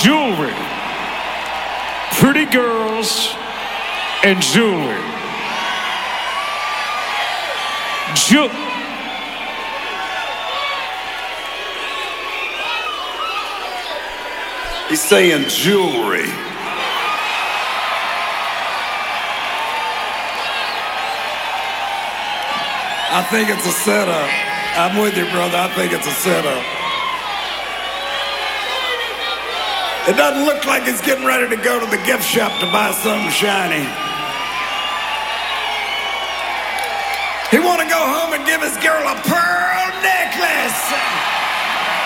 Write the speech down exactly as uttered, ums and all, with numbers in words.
jewelry, pretty girls, and jewelry. Ju- He's saying jewelry. I think it's a setup. I'm with you, brother. I think it's a setup. It doesn't look like he's getting ready to go to the gift shop to buy something shiny. He want to go home and give his girl a pearl necklace.